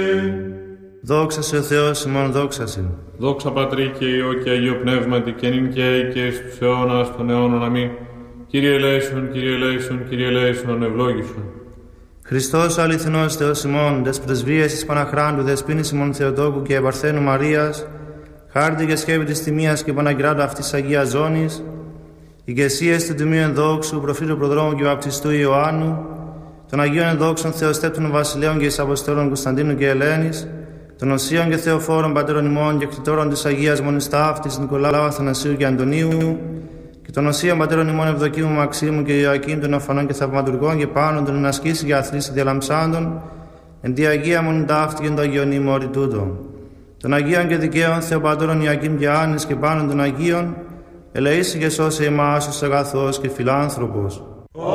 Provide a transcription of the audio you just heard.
Δόξα σε ο Θεός ημών, δόξα σε. Δόξα Πατρί και Υιό και Αγίο Πνεύματι και νυν και αεί και εις τους αιώνας των αιώνων. Αμήν. Κύριε ελέησον, Κύριε ελέησον, Κύριε ελέησον, ευλόγησον. Χριστός ο αληθινός Θεός ημών, τες πρεσβείες της Παναχράντου, δεσποίνης ημών Θεοτόκου και Επαρθένου Μαρίας, χάρτη και σκέπη της τιμίας και Παναγκράτου αυτής Αγίας Ζώνης, ηγεσίες του Τιμίου Ενδόξου, προφήτου Προδρόμου και Βαπτιστού Ιωάννου, των Αγίων Ενδόξων Θεοστέπτων Βασιλέων και εις Αποστόλων Κωνσταντίνου και Ελένης, των Οσίων και Θεοφόρων Πατέρων ημών και κτητόρων της Αγίας Μονής Ταύτης Νικολάου, Αθανασίου και Αντωνίου, και των Οσίων Πατέρων ημών Ευδοκίμου, Μαξίμου και Ιωακήμ των Οφανών και Θαυματουργών και πάνω των ενασκήσει και αθλήσει διαλαμψάντων, εν τη Αγία Μονή Ταύτη και των Αγίων ημών τούτων. Των Αγίων και Δικαίων Θεοπατώρων Ιωακήμ και Άννης και πάνω των Αγίων, ελεήσει και σώσε εμάς ως αγαθός και φιλάνθρωπος.